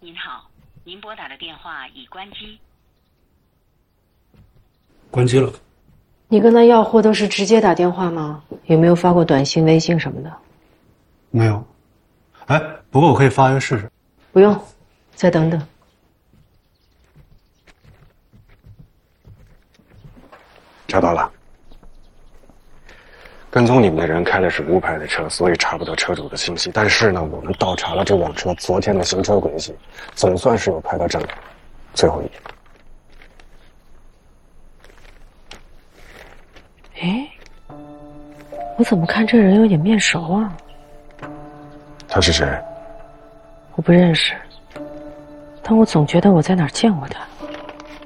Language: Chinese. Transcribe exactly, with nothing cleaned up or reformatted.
您好，您拨打的电话已关机。 关机了。 你跟他要货都是直接打电话吗？有没有发过短信、微信什么的？ 没有。哎，不过我可以发一个试试。 不用，再等等。 找到了。跟踪你们的人开的是无牌的车，所以查不到车主的信息。但是呢，我们倒查了这网车昨天的行车轨迹，总算是有拍到证据。最后一页。 哎，我怎么看这人有点面熟啊？ 他是谁？ 我不认识，但我总觉得我在哪儿见过他。